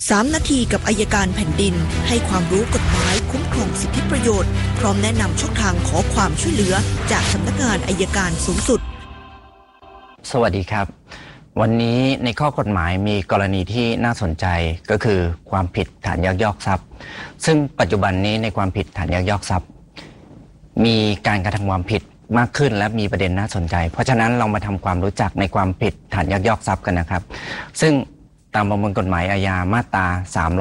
3 นาทีกับอัยการแผ่นดินให้ความรู้กฎหมายคุ้มครองสิทธิประโยชน์พร้อมแนะนำช่องทางขอความช่วยเหลือจากสำนักงานอัยการสูงสุดสวัสดีครับวันนี้ในข้อกฎหมายมีกรณีที่น่าสนใจก็คือความผิดฐานยักยอกทรัพย์ซึ่งปัจจุบันนี้ในความผิดฐานยักยอกทรัพย์มีการกระทำความผิดมากขึ้นและมีประเด็นน่าสนใจเพราะฉะนั้นเรามาทำความรู้จักในความผิดฐานยักยอกทรัพย์กันนะครับซึ่งตามประมวลกฎหมายอาญามาตรา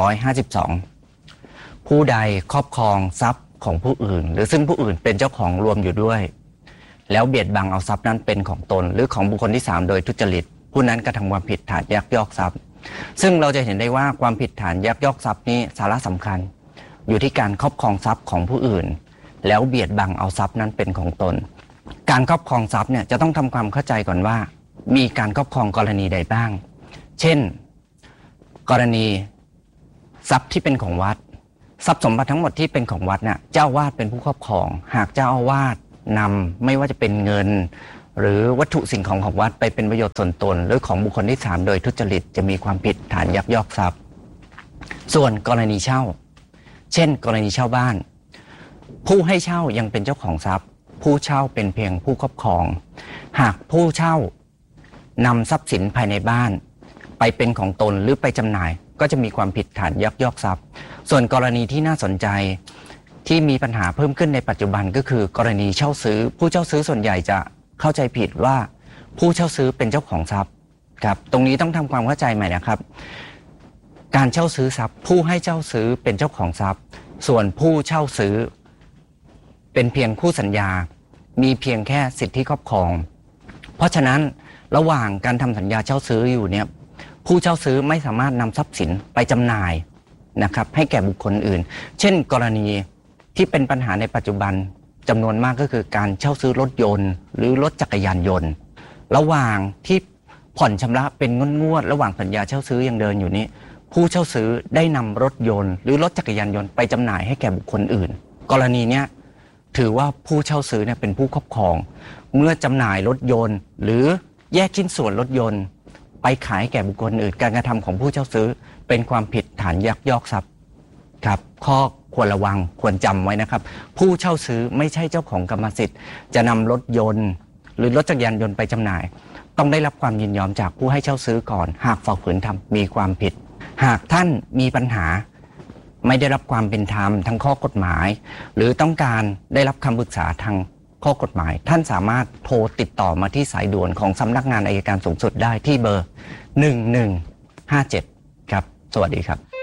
352ผู้ใดครอบครองทรัพย์ของผู้อื่นหรือซึ่งผู้อื่นเป็นเจ้าของรวมอยู่ด้วยแล้วเบียดบังเอาทรัพย์นั้นเป็นของตนหรือของบุคคลที่3โดยทุจริตผู้นั้นกระทำความผิดฐานยักยอกทรัพย์ซึ่งเราจะเห็นได้ว่าความผิดฐานยักยอกทรัพย์นี้สาระสำคัญอยู่ที่การครอบครองทรัพย์ของผู้อื่นแล้วเบียดบังเอาทรัพย์นั้นเป็นของตนการครอบครองทรัพย์เนี่ยจะต้องทำความเข้าใจก่อนว่ามีการครอบครองกรณีใดบ้างเช่นกรณีทรัพย์ที่เป็นของวัดทรัพย์สมบัติทั้งหมดที่เป็นของวัดเนี่ยเจ้าอาวาสเป็นผู้ครอบครองหากเจ้าอาวาสนำไม่ว่าจะเป็นเงินหรือวัตถุสิ่งของของวัดไปเป็นประโยชน์ส่วนตนหรือของบุคคลที่3โดยทุจริตจะมีความผิดฐานยักยอกทรัพย์ส่วนกรณีเช่าเช่นกรณีเช่าบ้านผู้ให้เช่ายังเป็นเจ้าของทรัพย์ผู้เช่าเป็นเพียงผู้ครอบครองหากผู้เช่านำทรัพย์สินภายในบ้านไปเป็นของตนหรือไปจำหน่ายก็จะมีความผิดฐานยักยอกทรัพย์ส่วนกรณีที่น่าสนใจที่มีปัญหาเพิ่มขึ้นในปัจจุบันก็คือกรณีเช่าซื้อผู้เช่าซื้อส่วนใหญ่จะเข้าใจผิดว่าผู้เช่าซื้อเป็นเจ้าของทรัพย์ครับตรงนี้ต้องทำความเข้าใจใหม่นะครับการเช่าซื้อทรัพย์ผู้ให้เช่าซื้อเป็นเจ้าของทรัพย์ส่วนผู้เช่าซื้อเป็นเพียงคู่สัญญามีเพียงแค่สิทธิครอบครองเพราะฉะนั้นระหว่างการทำสัญญาเช่าซื้ออยู่เนี่ยผู้เช่าซื้อไม่สามารถนำทรัพย์สินไปจำหน่ายนะครับให้แก่บุคคลอื่นเช่นกรณีที่เป็นปัญหาในปัจจุบันจำนวนมากก็คือการเช่าซื้อรถยนต์หรือรถจักรยานยนต์ระหว่างที่ผ่อนชำระเป็นงวดระหว่างสัญญาเช่าซื้อยังเดินอยู่นี้ผู้เช่าซื้อได้นำรถยนต์หรือรถจักรยานยนต์ไปจำหน่ายให้แก่บุคคลอื่นกรณีเนี้ยถือว่าผู้เช่าซื้อเนี่ยเป็นผู้ครอบครองเมื่อจำหน่ายรถยนต์หรือแยกชิ้นส่วนรถยนต์ไปขายแก่บุคคลอื่นการกระทำของผู้เช่าซื้อเป็นความผิดฐานยักยอกทรัพย์ครับข้อควรระวังควรจำไว้นะครับผู้เช่าซื้อไม่ใช่เจ้าของกรรมสิทธิ์จะนำรถยนต์หรือรถจักรยานยนต์ไปจำหน่ายต้องได้รับความยินยอมจากผู้ให้เช่าซื้อก่อนหากฝ่าฝืนทำมีความผิดหากท่านมีปัญหาไม่ได้รับความเป็นธรรมทางข้อกฎหมายหรือต้องการได้รับคำปรึกษาทางข้อกฎหมายท่านสามารถโทรติดต่อมาที่สายด่วนของสำนักงานอัยการสูงสุดได้ที่เบอร์1157ครับสวัสดีครับ